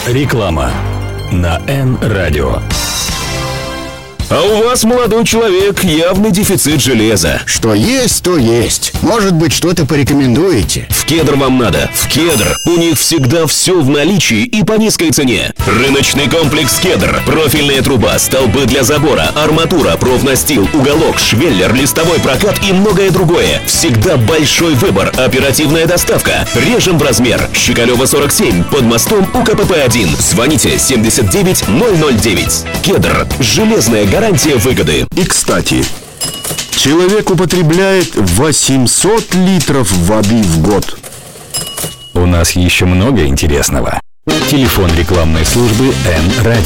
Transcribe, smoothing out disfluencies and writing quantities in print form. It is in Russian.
Реклама на Н-радио. А у вас, молодой человек, явный дефицит железа. Что есть, то есть. Может быть, что-то порекомендуете? В Кедр вам надо. В Кедр. У них всегда все в наличии и по низкой цене. Рыночный комплекс Кедр. Профильная труба, столбы для забора, арматура, профнастил, уголок, швеллер, листовой прокат и многое другое. Всегда большой выбор, оперативная доставка. Режем в размер. Щекалева 47, под мостом УКПП-1. Звоните 79 009. Кедр. Железная гарантия выгоды. И, кстати, человек употребляет 800 литров воды в год. У нас еще много интересного. Телефон рекламной службы Н-радио.